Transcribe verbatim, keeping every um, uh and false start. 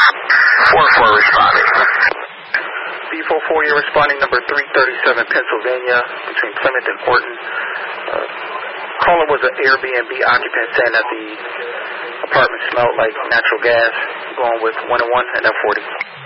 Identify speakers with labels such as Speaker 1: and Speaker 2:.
Speaker 1: four four responding.
Speaker 2: B four four, you're responding number three thirty-seven Pennsylvania between Plymouth and Orton. Uh, caller was an Airbnb occupant saying that the apartment smelled like natural gas. Going with one oh one and F forty.